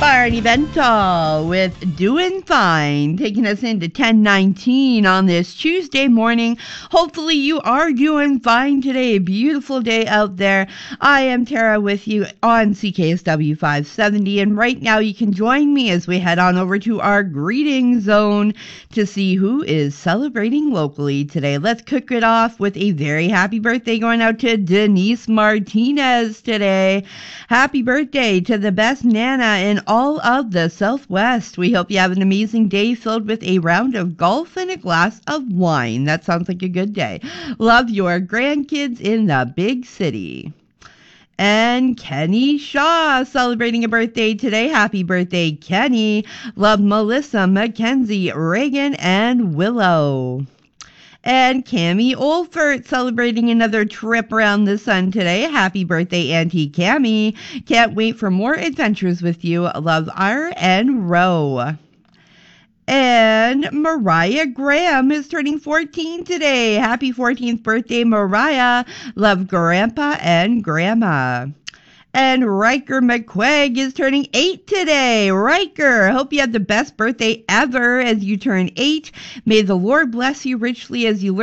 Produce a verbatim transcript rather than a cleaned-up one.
Barney Bento with Doing Fine, taking us into ten nineteen on this Tuesday morning. Hopefully you are doing fine today. Beautiful day out there. I am Tara with you on C K S W five seventy, and right now you can join me as we head on over to our greeting zone to see who is celebrating locally today. Let's kick it off with a very happy birthday going out to Denise Martinez today. Happy birthday to the best Nana in all of the Southwest. We hope you have an amazing day filled with a round of golf and a glass of wine. That sounds like a good day. Love your grandkids in the big city. And Kenny Shaw celebrating a birthday today. Happy birthday, Kenny. Love Melissa, Mackenzie, Reagan, and Willow. And Cammie Olfert celebrating another trip around the sun today. Happy birthday, Auntie Cammie. Can't wait for more adventures with you. Love R and Row. And Mariah Graham is turning fourteen today. Happy fourteenth birthday, Mariah. Love Grandpa and Grandma. And Riker McQuaig is turning eight today. Riker, hope you have the best birthday ever as you turn eight. May the Lord bless you richly as you learn